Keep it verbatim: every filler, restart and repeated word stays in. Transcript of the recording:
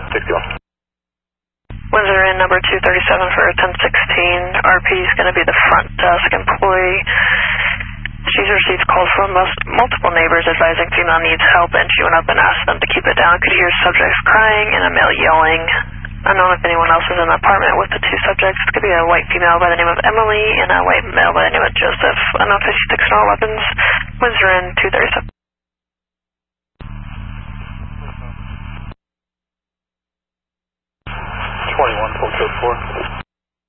sixty-one. Windsor in number two thirty-seven for ten sixteen. R P is going to be the front desk employee. She's received calls from most, multiple neighbors advising female needs help, and she went up and asked them to keep it down. Could hear subjects crying and a male yelling. Unknown if anyone else is in the apartment with the two subjects. It could be a white female by the name of Emily and a white male by the name of Joseph. Unknown fifty-six and all weapons. Windsor in two thirty-seven. twenty-one, full code four.